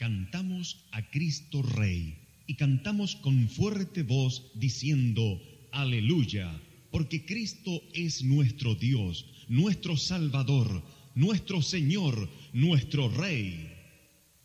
cantamos a Cristo Rey y cantamos con fuerte voz diciendo aleluya, porque Cristo es nuestro Dios, nuestro Salvador, nuestro Señor, nuestro Rey.